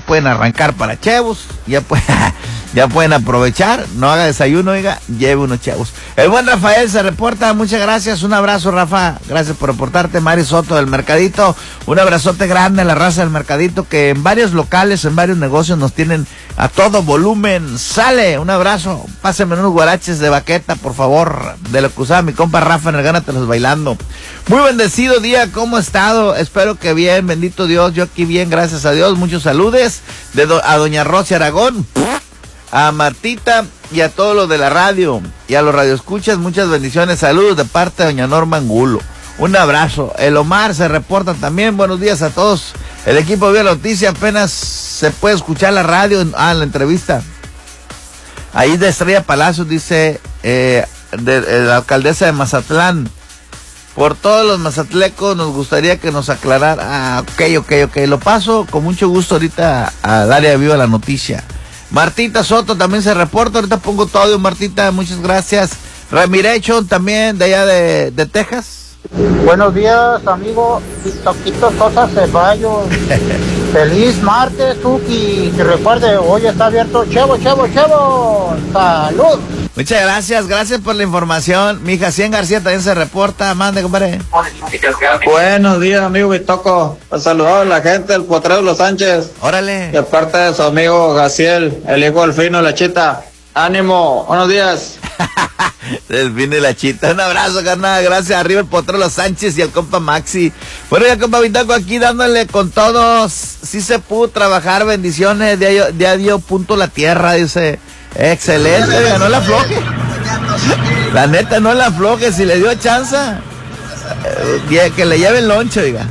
pueden arrancar para Chevos, ya pueden aprovechar, no haga desayuno, oiga, lleve unos Chevos. El buen Rafael se reporta, muchas gracias, un abrazo, Rafa, gracias por reportarte. Mari Soto del Mercadito, un abrazote grande a la raza del Mercadito, que en varios locales, en varios negocios nos tienen a todo volumen. Sale, un abrazo, pásenme unos guaraches de baqueta, por favor, de lo que usaba mi compa Rafa en el Gánatelos Bailando. Muy bendecido día, ¿cómo ha estado? Espero que bien, bendito Dios, yo aquí bien, gracias a Dios. Muchos saludes a doña Rosy Aragón, a Martita y a todos los de la radio y a los radioescuchas, muchas bendiciones, saludos de parte de doña Norma Angulo. Un abrazo. El Omar se reporta también, buenos días a todos. El equipo de Noticia, apenas se puede escuchar la radio, la entrevista. Ahí de Estrella Palacios dice, la alcaldesa de Mazatlán. Por todos los mazatlecos nos gustaría que nos aclarara. Ok. Lo paso con mucho gusto ahorita al área de Viva la Noticia. Martita Soto también se reporta. Ahorita pongo todo audio, Martita. Muchas gracias. Ramirechon también de allá de Texas. Buenos días, amigo. Toquitos Sosa Ceballos. Feliz martes, Tuki. Que recuerde, hoy está abierto Chevo. Salud. Muchas gracias por la información. Mi hija Cien García también se reporta. Mande, compadre. Buenos días, amigo Bitoco. Saludado a la gente del Potrero Los Sánchez. Órale. De parte de su amigo Gaciel, el hijo del Fino y la Chita. Ánimo, buenos días. El Fino y la Chita. Un abrazo, carnal. Gracias. Arriba el Potrero Los Sánchez y el compa Maxi. Bueno, ya compa Bitoco aquí dándole con todos. Sí se pudo trabajar. Bendiciones. Ya dio punto la tierra, dice. Excelente, oiga, no la afloje. La neta, no la afloje. Si le dio chance, que le lleve el lonche, oiga.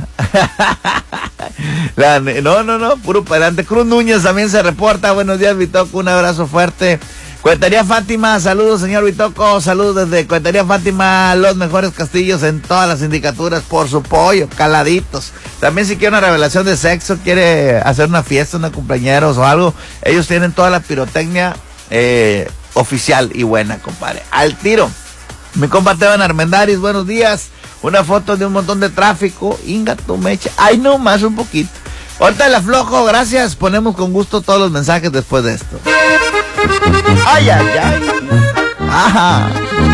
No, puro para adelante. Cruz Núñez también se reporta. Buenos días, Bitoco, un abrazo fuerte. Cuentería Fátima, saludos, señor Bitoco. Saludos desde Cuentería Fátima, los mejores castillos en todas las sindicaturas, por su pollo, caladitos. También si quiere una revelación de sexo, quiere hacer una fiesta, una cumpleañeros o algo, ellos tienen toda la pirotecnia oficial y buena, compadre. Al tiro. Mi compa Teban Armendáriz, buenos días. Una foto de un montón de tráfico. Inga tu mecha. Ay, no, más un poquito. Ahorita la aflojo, gracias. Ponemos con gusto todos los mensajes después de esto. Ay. Ajá.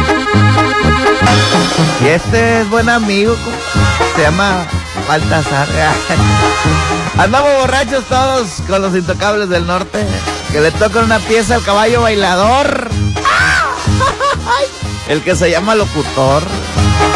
Y este es buen amigo, se llama Baltasar. Andamos borrachos todos con los intocables del norte. Que le tocan una pieza al caballo bailador. El que se llama Locutor.